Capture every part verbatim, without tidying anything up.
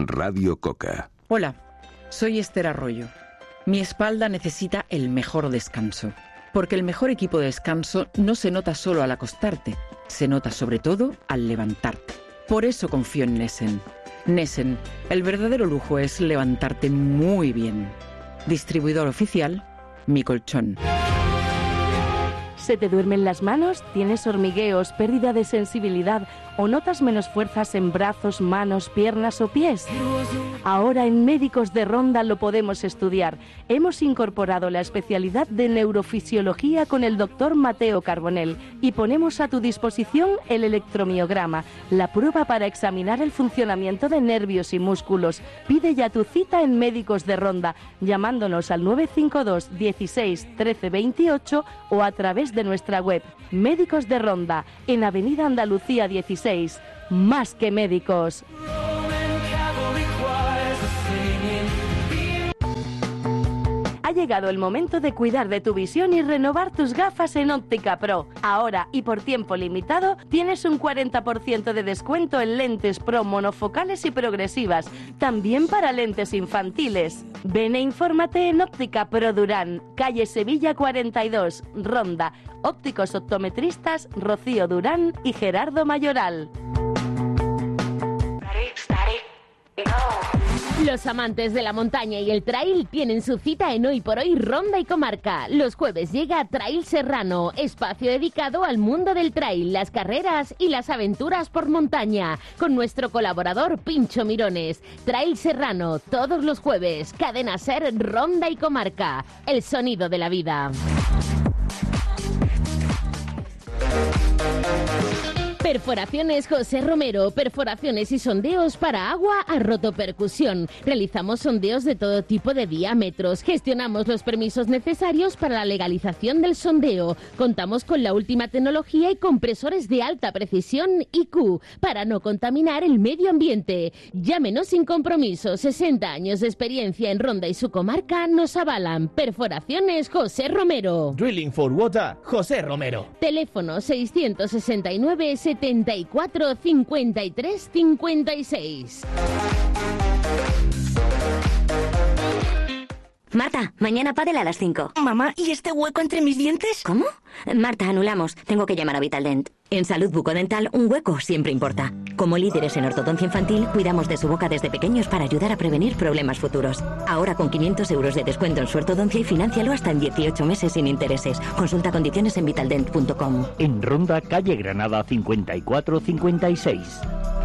Radio Coca. Hola, soy Esther Arroyo. Mi espalda necesita el mejor descanso, porque el mejor equipo de descanso no se nota solo al acostarte, se nota sobre todo al levantarte. Por eso confío en Nesen. Nesen, el verdadero lujo es levantarte muy bien. Distribuidor oficial, Mi Colchón. ¿Se te duermen las manos? ¿Tienes hormigueos, pérdida de sensibilidad o notas menos fuerzas en brazos, manos, piernas o pies? Ahora en Médicos de Ronda lo podemos estudiar. Hemos incorporado la especialidad de neurofisiología con el doctor Mateo Carbonell y ponemos a tu disposición el electromiograma, la prueba para examinar el funcionamiento de nervios y músculos. Pide ya tu cita en Médicos de Ronda, llamándonos al nueve cinco dos, dieciséis, trece, veintiocho o a través de nuestra web. Médicos de Ronda, en Avenida Andalucía dieciséis. Más que médicos. Ha llegado el momento de cuidar de tu visión y renovar tus gafas en Óptica Pro. Ahora y por tiempo limitado tienes un cuarenta por ciento de descuento en lentes Pro monofocales y progresivas, también para lentes infantiles. Ven e infórmate en Óptica Pro Durán, calle Sevilla cuarenta y dos, Ronda. Ópticos optometristas Rocío Durán y Gerardo Mayoral. Los amantes de la montaña y el trail tienen su cita en Hoy por Hoy Ronda y Comarca. Los jueves llega Trail Serrano, espacio dedicado al mundo del trail, las carreras y las aventuras por montaña, con nuestro colaborador Pincho Mirones. Trail Serrano, todos los jueves, Cadena Ser Ronda y Comarca, el sonido de la vida. Perforaciones José Romero, perforaciones y sondeos para agua a rotopercusión. Realizamos sondeos de todo tipo de diámetros, gestionamos los permisos necesarios para la legalización del sondeo. Contamos con la última tecnología y compresores de alta precisión I Q para no contaminar el medio ambiente. Llámenos sin compromiso, sesenta años de experiencia en Ronda y su comarca nos avalan. Perforaciones José Romero. Drilling for Water, José Romero. Teléfono seiscientos sesenta y nueve, setenta y cuatro, cincuenta y tres, cincuenta y seis. Marta, mañana pádel a las cinco. Mamá, ¿y este hueco entre mis dientes? ¿Cómo? Marta, anulamos. Tengo que llamar a Vitaldent. En Salud Bucodental, un hueco siempre importa. Como líderes en ortodoncia infantil, cuidamos de su boca desde pequeños para ayudar a prevenir problemas futuros. Ahora con quinientos euros de descuento en su ortodoncia y financialo hasta en dieciocho meses sin intereses. Consulta condiciones en vitaldent punto com. En Ronda, calle Granada cincuenta y cuatro cincuenta y seis.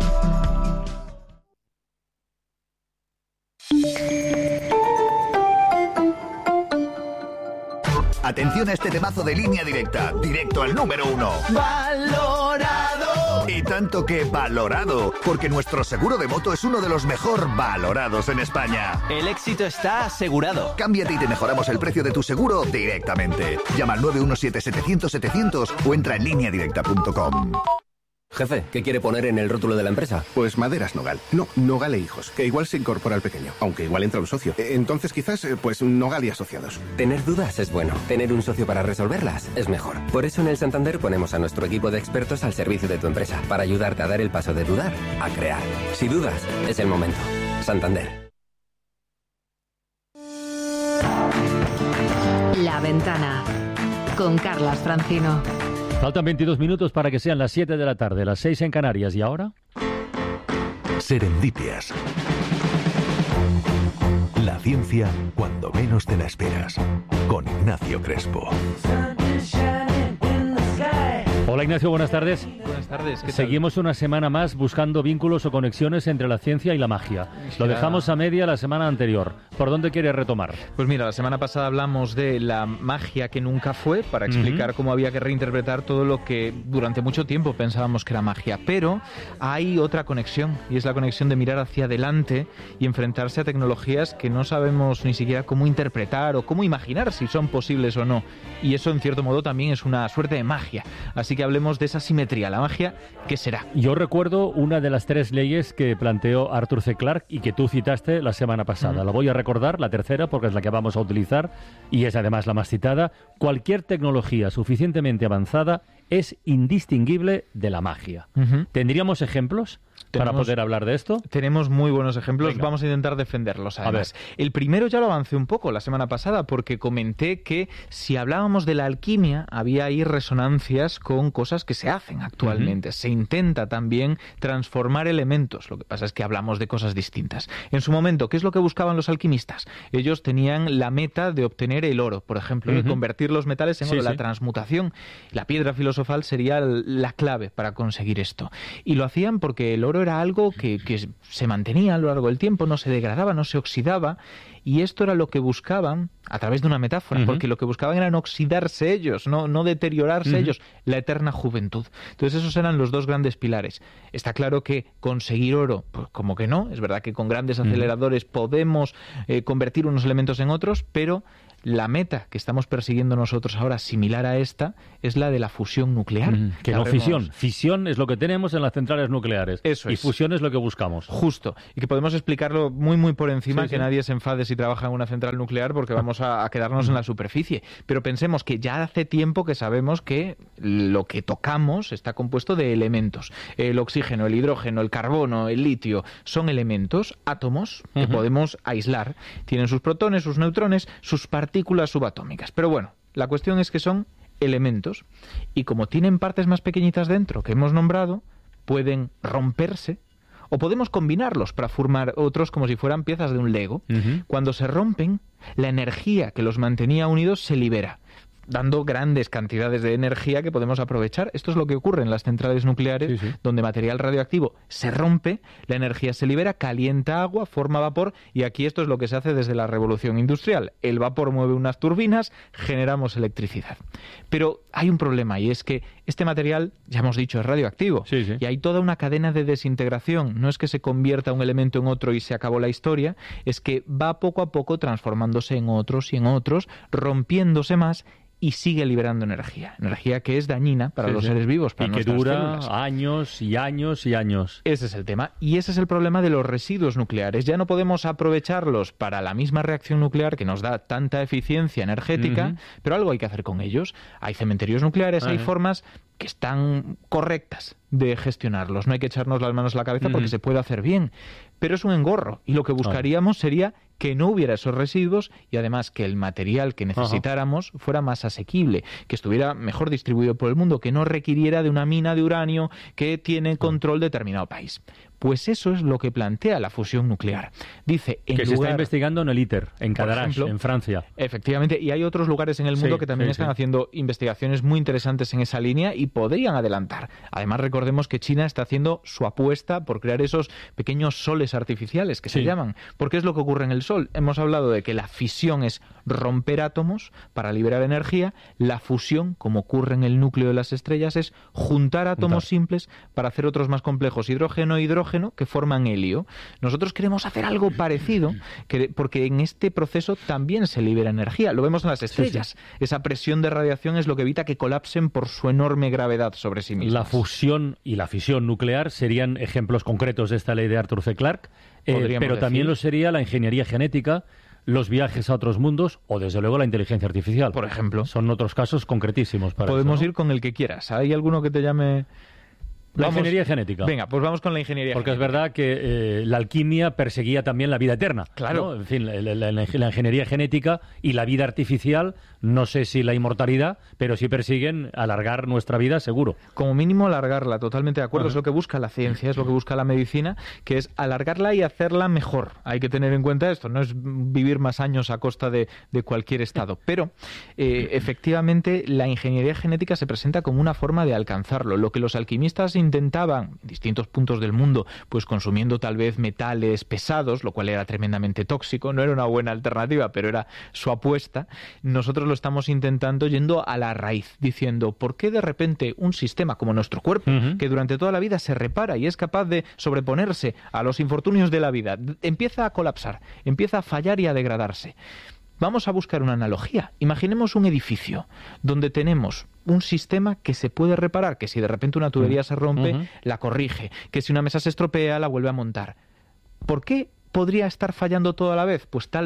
Atención a este temazo de Línea Directa, directo al número uno. ¡Valorado! Y tanto que valorado, porque nuestro seguro de moto es uno de los mejor valorados en España. El éxito está asegurado. Cámbiate y te mejoramos el precio de tu seguro directamente. Llama al nueve uno siete, setecientos, setecientos o entra en línea directa punto com. Jefe, ¿qué quiere poner en el rótulo de la empresa? Pues Maderas Nogal. No, Nogal e Hijos, que igual se incorpora al pequeño, aunque igual entra un socio. Entonces quizás, pues Nogal y Asociados. Tener dudas es bueno. Tener un socio para resolverlas es mejor. Por eso en el Santander ponemos a nuestro equipo de expertos al servicio de tu empresa, para ayudarte a dar el paso de dudar a crear. Si dudas, es el momento. Santander. La Ventana, con Carlas Francino. Faltan veintidós minutos para que sean las siete de la tarde, las seis en Canarias. ¿Y ahora? Serendipias. La ciencia cuando menos te la esperas. Con Ignacio Crespo. Hola Ignacio, buenas tardes. Buenas tardes. ¿Qué tal? Seguimos una semana más buscando vínculos o conexiones entre la ciencia y la magia. Lo dejamos a media la semana anterior. ¿Por dónde quieres retomar? Pues mira, la semana pasada hablamos de la magia que nunca fue, para explicar uh-huh. cómo había que reinterpretar todo lo que durante mucho tiempo pensábamos que era magia. Pero hay otra conexión, y es la conexión de mirar hacia adelante y enfrentarse a tecnologías que no sabemos ni siquiera cómo interpretar o cómo imaginar si son posibles o no. Y eso, en cierto modo, también es una suerte de magia. Así que hablemos de esa simetría, la magia, ¿qué será? Yo recuerdo una de las tres leyes que planteó Arthur C. Clarke y que tú citaste la semana pasada. Uh-huh. La voy a recordar, la tercera, porque es la que vamos a utilizar y es además la más citada. Cualquier tecnología suficientemente avanzada es indistinguible de la magia. Uh-huh. ¿Tendríamos ejemplos para poder hablar de esto? Tenemos muy buenos ejemplos. Venga. Vamos a intentar defenderlos, además. A ver. El primero ya lo avancé un poco la semana pasada, porque comenté que si hablábamos de la alquimia, había ahí resonancias con cosas que se hacen actualmente. Uh-huh. Se intenta también transformar elementos. Lo que pasa es que hablamos de cosas distintas. En su momento, ¿qué es lo que buscaban los alquimistas? Ellos tenían la meta de obtener el oro, por ejemplo, uh-huh. y convertir los metales en oro. Sí, la sí. transmutación, la piedra filosofal sería la clave para conseguir esto. Y lo hacían porque el oro era algo que, que se mantenía a lo largo del tiempo, no se degradaba, no se oxidaba, y esto era lo que buscaban a través de una metáfora, uh-huh. porque lo que buscaban era no oxidarse ellos, no, no deteriorarse uh-huh. ellos, la eterna juventud. Entonces esos eran los dos grandes pilares. Está claro que conseguir oro, pues como que no, es verdad que con grandes aceleradores uh-huh. podemos eh, convertir unos elementos en otros, pero la meta que estamos persiguiendo nosotros ahora, similar a esta, es la de la fusión nuclear. Mm, que no fisión. Fisión es lo que tenemos en las centrales nucleares. Eso es. Y fusión es lo que buscamos. Justo. Y que podemos explicarlo muy, muy por encima, sí, que sí. nadie se enfade si trabaja en una central nuclear, porque vamos a, a quedarnos mm. en la superficie. Pero pensemos que ya hace tiempo que sabemos que lo que tocamos está compuesto de elementos. El oxígeno, el hidrógeno, el carbono, el litio, son elementos, átomos, que uh-huh. podemos aislar. Tienen sus protones, sus neutrones, sus partículas, partículas subatómicas. Pero bueno, la cuestión es que son elementos y como tienen partes más pequeñitas dentro que hemos nombrado, pueden romperse o podemos combinarlos para formar otros como si fueran piezas de un Lego. Uh-huh. Cuando se rompen, la energía que los mantenía unidos se libera, dando grandes cantidades de energía que podemos aprovechar. Esto es lo que ocurre en las centrales nucleares, sí, sí. donde material radioactivo se rompe, la energía se libera, calienta agua, forma vapor, y aquí esto es lo que se hace desde la revolución industrial. El vapor mueve unas turbinas, generamos electricidad. Pero hay un problema, y es que este material, ya hemos dicho, es radioactivo, sí, sí. y hay toda una cadena de desintegración. No es que se convierta un elemento en otro y se acabó la historia, es que va poco a poco transformándose en otros y en otros, rompiéndose más, y sigue liberando energía, energía que es dañina para sí, los sí. seres vivos, para y que nuestras dura células. años y años y años. Ese es el tema, y ese es el problema de los residuos nucleares. Ya no podemos aprovecharlos para la misma reacción nuclear que nos da tanta eficiencia energética, uh-huh. pero algo hay que hacer con ellos. Hay cementerios nucleares, uh-huh. hay formas que están correctas de gestionarlos. No hay que echarnos las manos a la cabeza uh-huh. porque se puede hacer bien, pero es un engorro, y lo que buscaríamos sería que no hubiera esos residuos y además que el material que necesitáramos Ajá. fuera más asequible, que estuviera mejor distribuido por el mundo, que no requiriera de una mina de uranio que tiene control determinado país. Pues eso es lo que plantea la fusión nuclear. Dice, en que lugar... se está investigando en el ITER, en Cadarache, en Francia. Efectivamente, y hay otros lugares en el mundo sí, que también sí, están sí. haciendo investigaciones muy interesantes en esa línea y podrían adelantar. Además, recordemos que China está haciendo su apuesta por crear esos pequeños soles artificiales que sí. se llaman. Porque es lo que ocurre en el Sol. Hemos hablado de que la fisión es romper átomos para liberar energía. La fusión, como ocurre en el núcleo de las estrellas, es juntar átomos juntar. simples para hacer otros más complejos. Hidrógeno, hidrógeno, que forman helio. Nosotros queremos hacer algo parecido, que, porque en este proceso también se libera energía. Lo vemos en las estrellas. Sí, sí. Esa presión de radiación es lo que evita que colapsen por su enorme gravedad sobre sí mismas. La fusión y la fisión nuclear serían ejemplos concretos de esta ley de Arthur C. Clarke, eh, pero decir. también lo sería la ingeniería genética, los viajes a otros mundos o, desde luego, la inteligencia artificial. Por ejemplo. Son otros casos concretísimos para Podemos eso, ¿no? ir con el que quieras. ¿Hay alguno que te llame...? La vamos, ingeniería genética. Venga, pues vamos con la ingeniería Porque genética. es verdad que eh, la alquimia perseguía también la vida eterna. Claro. ¿no? En fin, la, la, la, la ingeniería genética y la vida artificial, no sé si la inmortalidad, pero sí persiguen alargar nuestra vida, seguro. Como mínimo alargarla, totalmente de acuerdo. Uh-huh. Es lo que busca la ciencia, es lo que busca la medicina, que es alargarla y hacerla mejor. Hay que tener en cuenta esto, no es vivir más años a costa de, de cualquier estado. Pero, eh, efectivamente, la ingeniería genética se presenta como una forma de alcanzarlo. Lo que los alquimistas intentaban, en distintos puntos del mundo, pues consumiendo tal vez metales pesados, lo cual era tremendamente tóxico, no era una buena alternativa, pero era su apuesta. Nosotros lo estamos intentando yendo a la raíz, diciendo, ¿por qué de repente un sistema como nuestro cuerpo, uh-huh. que durante toda la vida se repara y es capaz de sobreponerse a los infortunios de la vida, empieza a colapsar, empieza a fallar y a degradarse? Vamos a buscar una analogía. Imaginemos un edificio donde tenemos un sistema que se puede reparar, que si de repente una tubería se rompe, uh-huh. la corrige, que si una mesa se estropea, la vuelve a montar. ¿Por qué podría estar fallando todo a la vez? Pues tal vez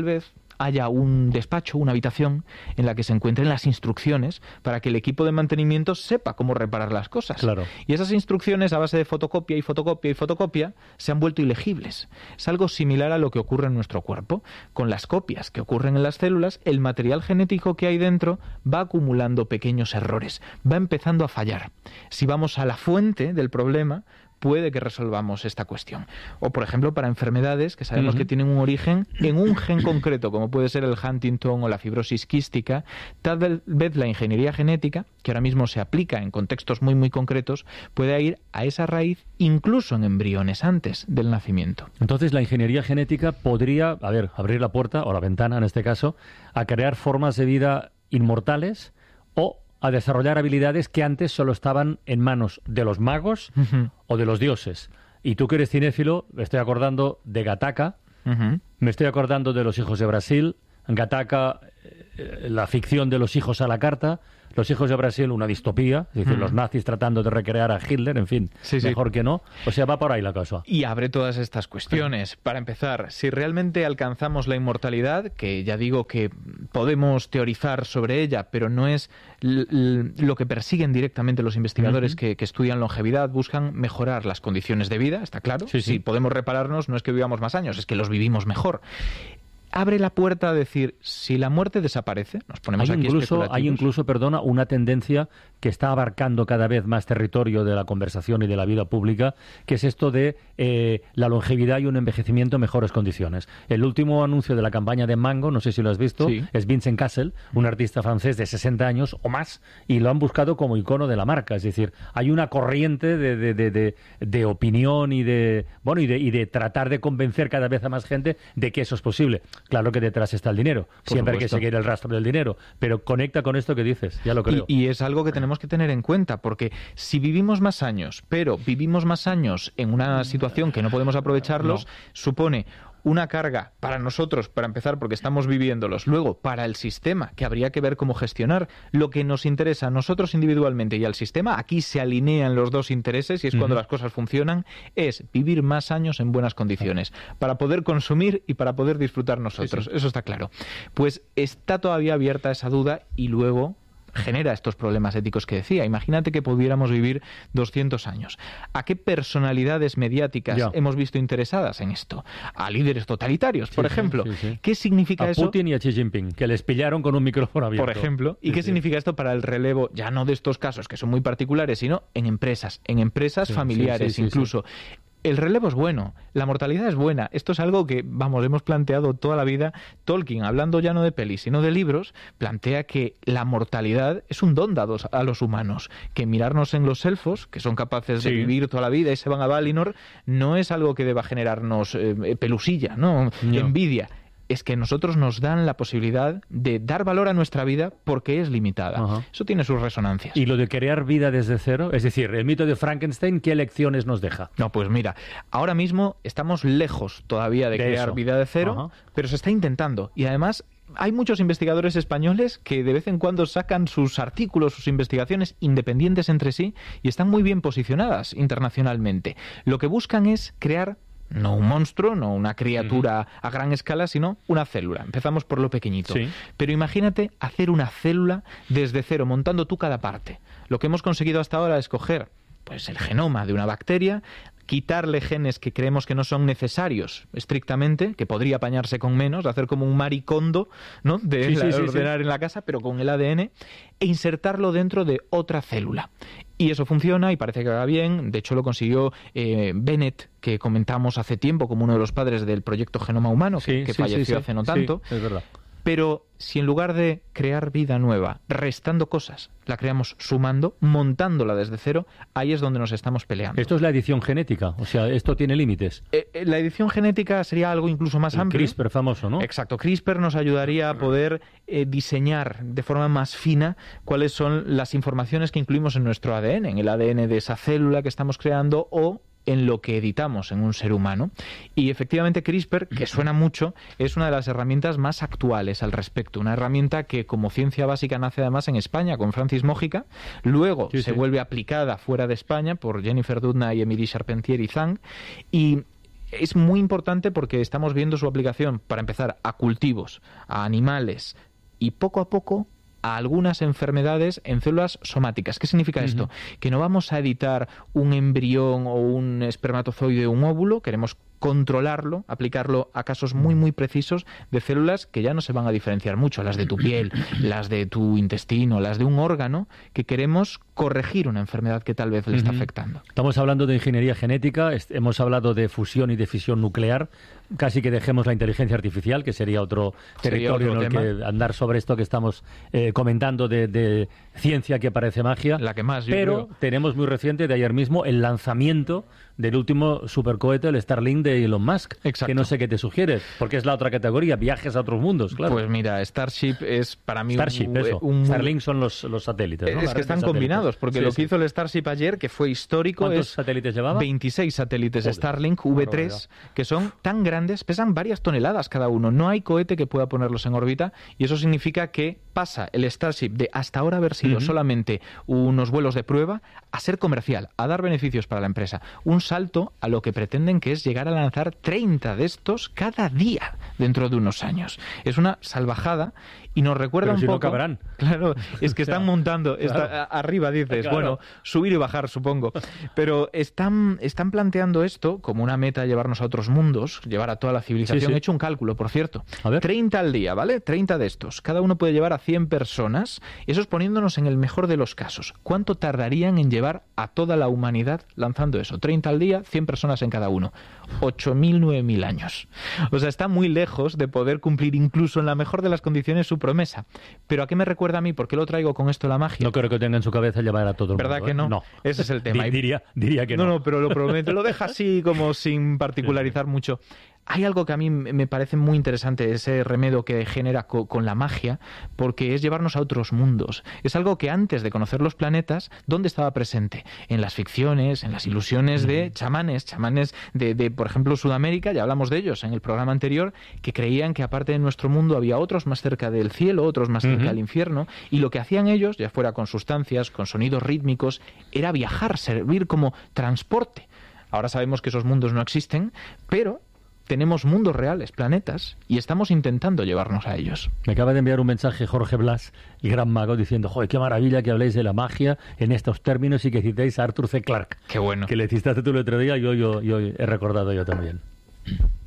haya un despacho, una habitación en la que se encuentren las instrucciones para que el equipo de mantenimiento sepa cómo reparar las cosas. Claro. Y esas instrucciones, a base de fotocopia y fotocopia y fotocopia, se han vuelto ilegibles. Es algo similar a lo que ocurre en nuestro cuerpo. Con las copias que ocurren en las células, el material genético que hay dentro va acumulando pequeños errores, va empezando a fallar. Si vamos a la fuente del problema, puede que resolvamos esta cuestión. O, por ejemplo, para enfermedades que sabemos uh-huh. que tienen un origen en un gen concreto, como puede ser el Huntington o la fibrosis quística, tal vez la ingeniería genética, que ahora mismo se aplica en contextos muy, muy concretos, puede ir a esa raíz incluso en embriones antes del nacimiento. Entonces, la ingeniería genética podría, a ver, abrir la puerta, o la ventana en este caso, a crear formas de vida inmortales o a desarrollar habilidades que antes solo estaban en manos de los magos uh-huh. o de los dioses. Y tú que eres cinéfilo, me estoy acordando de Gattaca, uh-huh. me estoy acordando de Los hijos de Brasil, Gattaca, eh, la ficción de los hijos a la carta, Los hijos de Brasil, una distopía, es decir, uh-huh. los nazis tratando de recrear a Hitler, en fin, sí, mejor sí. que no. O sea, va por ahí la cosa. Y abre todas estas cuestiones. Sí. Para empezar, si realmente alcanzamos la inmortalidad, que ya digo que podemos teorizar sobre ella, pero no es l- l- lo que persiguen directamente los investigadores uh-huh. que, que estudian longevidad, buscan mejorar las condiciones de vida, ¿está claro? Sí, sí. Si podemos repararnos, no es que vivamos más años, es que los vivimos mejor. Abre la puerta a decir, si la muerte desaparece, nos ponemos hay aquí incluso Hay incluso, perdona, una tendencia que está abarcando cada vez más territorio de la conversación y de la vida pública, que es esto de eh, la longevidad y un envejecimiento en mejores condiciones. El último anuncio de la campaña de Mango, no sé si lo has visto, sí. es Vincent Cassel, un artista francés de sesenta años o más, y lo han buscado como icono de la marca. Es decir, hay una corriente de, de, de, de, de opinión y de, bueno, y de, y de tratar de convencer cada vez a más gente de que eso es posible. Claro que detrás está el dinero. Por Siempre supuesto. Hay que seguir el rastro del dinero. Pero conecta con esto que dices, ya lo creo. Y, y es algo que tenemos que tener en cuenta, porque si vivimos más años, pero vivimos más años en una situación que no podemos aprovecharlos, no. supone una carga para nosotros, para empezar, porque estamos viviéndolos. Luego, para el sistema, que habría que ver cómo gestionar. Lo que nos interesa a nosotros individualmente y al sistema, aquí se alinean los dos intereses y es uh-huh. cuando las cosas funcionan, es vivir más años en buenas condiciones, para poder consumir y para poder disfrutar nosotros. Sí, sí. Eso está claro. Pues está todavía abierta esa duda y luego genera estos problemas éticos que decía. Imagínate que pudiéramos vivir doscientos años. ¿A qué personalidades mediáticas ya. hemos visto interesadas en esto? A líderes totalitarios, sí, por ejemplo. Sí, sí, sí. ¿Qué significa a eso? A Putin y a Xi Jinping, que les pillaron con un micrófono abierto. Por ejemplo. ¿Y sí, qué sí. significa esto para el relevo, ya no de estos casos que son muy particulares, sino en empresas, en empresas sí, familiares sí, sí, sí, incluso? Sí. El relevo es bueno, la mortalidad es buena. Esto es algo que, vamos, hemos planteado toda la vida. Tolkien, hablando ya no de pelis, sino de libros, plantea que la mortalidad es un don dado a los humanos. Que mirarnos en los elfos, que son capaces sí. de vivir toda la vida y se van a Valinor, no es algo que deba generarnos eh, pelusilla, ¿no? no. Envidia. Es que nosotros nos dan la posibilidad de dar valor a nuestra vida porque es limitada. Ajá. Eso tiene sus resonancias. ¿Y lo de crear vida desde cero? Es decir, el mito de Frankenstein, ¿qué lecciones nos deja? No, pues mira, ahora mismo estamos lejos todavía de, de crear eso. vida de cero, Ajá. pero se está intentando. Y además hay muchos investigadores españoles que de vez en cuando sacan sus artículos, sus investigaciones independientes entre sí y están muy bien posicionadas internacionalmente. Lo que buscan es crear no un monstruo, no una criatura uh-huh. a gran escala, sino una célula. Empezamos por lo pequeñito. Sí. Pero imagínate hacer una célula desde cero, montando tú cada parte. Lo que hemos conseguido hasta ahora es coger pues, el genoma de una bacteria, quitarle genes que creemos que no son necesarios estrictamente, que podría apañarse con menos, hacer como un maricondo, ¿no? de sí, la, sí, ordenar sí. en la casa, pero con el A D N, e insertarlo dentro de otra célula. Y eso funciona y parece que va bien. De hecho, lo consiguió eh, Bennett, que comentamos hace tiempo como uno de los padres del proyecto Genoma Humano, sí, que, que sí, falleció sí, sí. hace no tanto. Sí, es verdad. Pero si en lugar de crear vida nueva, restando cosas, la creamos sumando, montándola desde cero, ahí es donde nos estamos peleando. Esto es la edición genética, o sea, esto tiene límites. Eh, eh, la edición genética sería algo incluso más El amplio. CRISPR famoso, ¿no? Exacto, CRISPR nos ayudaría a poder eh, diseñar de forma más fina cuáles son las informaciones que incluimos en nuestro A D N, en el A D N de esa célula que estamos creando o en lo que editamos en un ser humano. Y efectivamente CRISPR, que suena mucho, es una de las herramientas más actuales al respecto. Una herramienta que como ciencia básica nace además en España con Francis Mójica, luego sí, se sí. vuelve aplicada fuera de España por Jennifer Doudna y Émilie Charpentier y Zhang, y es muy importante porque estamos viendo su aplicación, para empezar, a cultivos, a animales y poco a poco a algunas enfermedades en células somáticas. ¿Qué significa esto? Uh-huh. Que no vamos a editar un embrión o un espermatozoide o un óvulo, queremos controlarlo, aplicarlo a casos muy, muy precisos de células que ya no se van a diferenciar mucho, las de tu piel, las de tu intestino, las de un órgano, que queremos corregir una enfermedad que tal vez le está afectando. Estamos hablando de ingeniería genética, hemos hablado de fusión y de fisión nuclear, casi que dejemos la inteligencia artificial, que sería otro sería territorio otro en el tema. Que andar sobre esto que estamos eh, comentando de, de ciencia que parece magia. La que más, yo Pero creo. tenemos muy reciente, de ayer mismo, el lanzamiento del último supercohete, el Starlink de Elon Musk. Exacto. Que no sé qué te sugieres, porque es la otra categoría, viajes a otros mundos, claro. Pues mira, Starship es para mí Starship, un, eso. un... Starlink son los, los satélites, ¿no? Es que están combinados, porque sí, lo sí. que hizo el Starship ayer, que fue histórico, ¿Cuántos es satélites llevaba? veintiséis satélites Joder, Starlink V tres, que son tan grandes, pesan varias toneladas cada uno. No hay cohete que pueda ponerlos en órbita, y eso significa que pasa el Starship de hasta ahora haber sido uh-huh. solamente unos vuelos de prueba a ser comercial, a dar beneficios para la empresa. Un salto a lo que pretenden, que es llegar a lanzar treinta de estos cada día dentro de unos años. Es una salvajada y nos recuerda Pero un si poco... no cabrán. Claro, es que están montando, claro. está, arriba dices, Claro. bueno, subir y bajar supongo, pero están, están planteando esto como una meta, llevarnos a otros mundos, llevar a toda la civilización. Sí, sí. He hecho un cálculo, por cierto, a ver. treinta al día, ¿vale? treinta de estos, cada uno puede llevar a cien personas, eso es poniéndonos en el mejor de los casos. ¿Cuánto tardarían en llevar a toda la humanidad lanzando eso? treinta al día, cien personas en cada uno. ocho mil, nueve mil años. O sea, está muy lejos de poder cumplir incluso en la mejor de las condiciones su promesa. ¿Pero a qué me recuerda a mí? ¿Por qué lo traigo con esto la magia? No creo que tenga en su cabeza llevar a todo el ¿Verdad mundo. que no? ¿eh? No. Ese es el tema. diría, diría que no. No, no, pero lo prometo. Lo deja así como sin particularizar mucho. Hay algo que a mí me parece muy interesante, ese remedo que genera co- con la magia, porque es llevarnos a otros mundos. Es algo que antes de conocer los planetas, ¿dónde estaba presente? En las ficciones, en las ilusiones de chamanes, chamanes de, de, por ejemplo, Sudamérica, ya hablamos de ellos en el programa anterior, que creían que aparte de nuestro mundo había otros más cerca del cielo, otros más cerca uh-huh. del infierno, y lo que hacían ellos, ya fuera con sustancias, con sonidos rítmicos, era viajar, servir como transporte. Ahora sabemos que esos mundos no existen, pero tenemos mundos reales, planetas, y estamos intentando llevarnos a ellos. Me acaba de enviar un mensaje Jorge Blas, el gran mago, diciendo, joder, qué maravilla que habléis de la magia en estos términos y que citéis a Arthur C. Clarke. Qué bueno. Que le citaste tú el otro día y yo, yo, yo he recordado yo también.